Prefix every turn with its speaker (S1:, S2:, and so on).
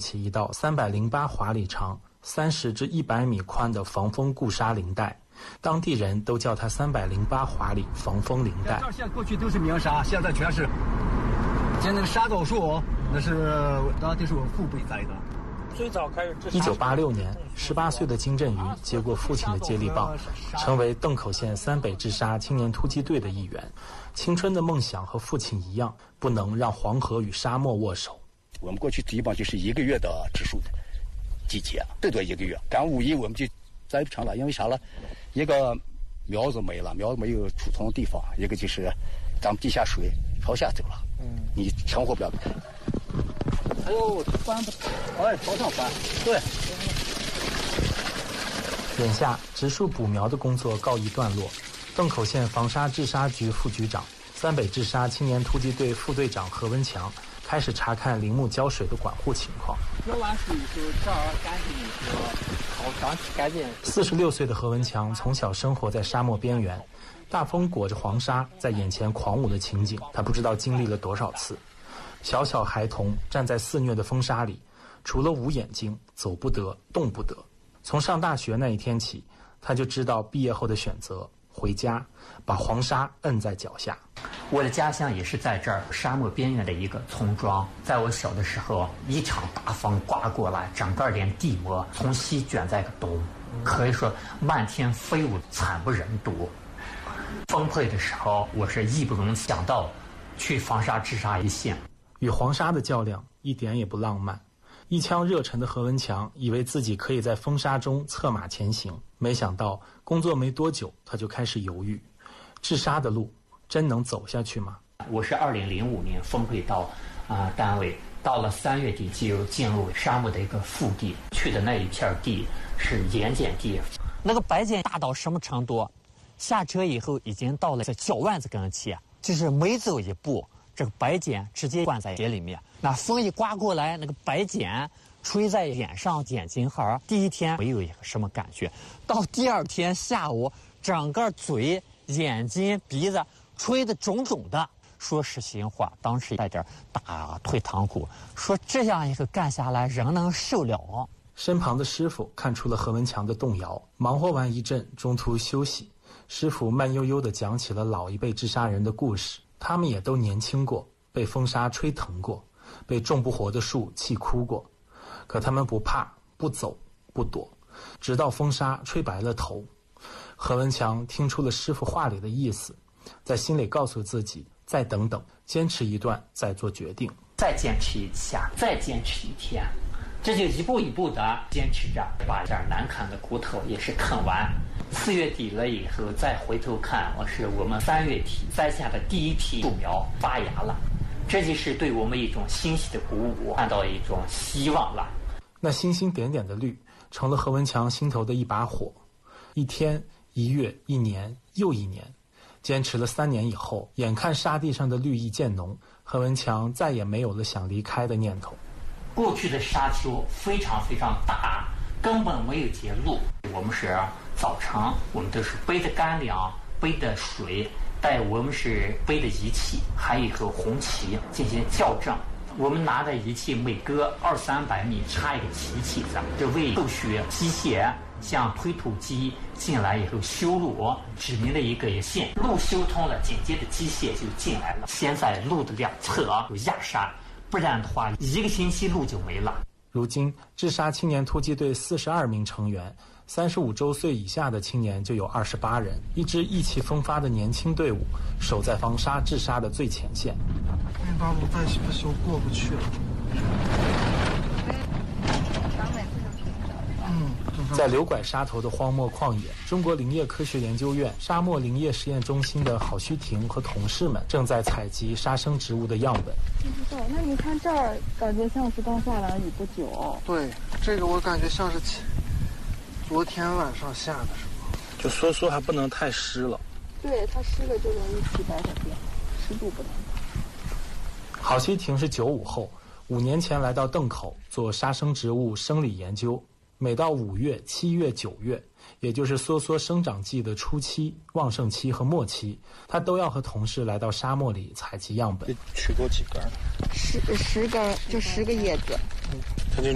S1: 起一道308华里长、30至100米宽的防风固沙林带，当地人都叫它308华里防风林带。
S2: 这现在过去都是棉沙，现在全是。现在那个沙枣树，那是我父辈栽的。
S3: 最早开始
S1: 1986年，18岁的金振宇接过父亲的接力棒，成为邓口县三北治沙青年突击队的一员。青春的梦想和父亲一样，不能让黄河与沙漠握手。
S4: 我们过去基本就是1个月的植树的季节，最多1个月。赶5一我们就栽不成了，因为啥了？一个苗子没了，苗子没有储存的地方；一个就是咱们地下水朝下走了，你生活不了。
S2: 哎呦，翻不，哎，朝上翻，对。
S1: 眼下植树补苗的工作告一段落，邓口县防沙治沙局副局长、三北治沙青年突击队副队长何文强开始查看林木浇水的管护情况。
S3: 浇完水以后，这儿干净以后，好长期干净。
S1: 46岁的何文强从小生活在沙漠边缘，大风裹着黄沙在眼前狂舞的情景，他不知道经历了多少次。小小孩童站在肆虐的风沙里，除了捂眼睛，走不得，动不得。从上大学那一天起，他就知道毕业后的选择，回家，把黄沙摁在脚下。
S5: 我的家乡也是在这儿沙漠边缘的一个村庄。在我小的时候，一场大风刮过来，整个连地膜从西卷在个东，可以说漫天飞舞，惨不忍睹。崩溃的时候，我是义不容辞想到去防沙治沙一线。
S1: 与黄沙的较量一点也不浪漫。一腔热忱的何文强以为自己可以在风沙中策马前行，没想到工作没多久，他就开始犹豫：治沙的路真能走下去吗？
S5: 我是2005年分配到单位，到了3月底就进入沙漠的一个腹地，去的那一片地是盐碱地。那个白碱大到什么程度？下车以后已经到了脚腕子跟前，就是每走一步，这个白碱直接灌在眼里面。那风一刮过来，那个白碱吹在脸上、眼睛上，第一天没有一个什么感觉，到第2天下午，整个嘴、眼睛、鼻子吹得肿肿的。说实心话，当时带点打退堂鼓，说这样一个干下来，人能受了？
S1: 身旁的师傅看出了何文强的动摇，忙活完一阵，中途休息。师傅慢悠悠地讲起了老一辈治沙人的故事，他们也都年轻过，被风沙吹疼过，被种不活的树气哭过，可他们不怕，不走，不躲，直到风沙吹白了头。何文强听出了师傅话里的意思，在心里告诉自己，再等等，坚持一段再做决定，
S5: 再坚持一下，再坚持1天，这就一步一步的坚持着，把这难啃的骨头也是啃完。4月底了以后再回头看，我们3月底栽下的第一批树苗发芽了，这就是对我们一种欣喜的鼓舞，看到一种希望了。
S1: 那星星点点的绿成了何文强心头的一把火。1天、1月、1年又1年，坚持了3年以后，眼看沙地上的绿意渐浓，何文强再也没有了想离开的念头。
S5: 过去的沙丘非常非常大，根本没有截路。我们是早晨，我们都是背着干粮，背着水，我们是背着仪器，还有一个红旗进行校正。我们拿着仪器，每隔200-300米插一个旗子，这为后续机械像推土机进来以后修路指明了一个线，路修通了，紧接着机械就进来了。现在路的2侧有压沙，不然的话1个星期路就没了。
S1: 如今治沙青年突击队42名成员，35周岁以下的青年就有28人，一支意气风发的年轻队伍，守在防沙治沙的最前线。
S6: 那把路再不修过不去了。
S1: 在流拐沙头的荒漠旷野，中国林业科学研究院沙漠林业实验中心的郝旭婷和同事们正在采集沙生植物的样本。
S7: 不知道，那你看这儿，感觉像是刚下完雨不久。
S6: 对，这个我感觉像是昨天晚上下的，是吧？
S3: 就说还不能太湿了。
S7: 对，它湿了就容易起白小病，湿度不能高。
S1: 郝旭婷是95后，5年前来到邓口做沙生植物生理研究。每到5月、7月、9月，也就是梭梭生长季的初期、旺盛期和末期，他都要和同事来到沙漠里采集样本。
S3: 取过几根？10
S7: 根，就10个叶子。
S3: 他就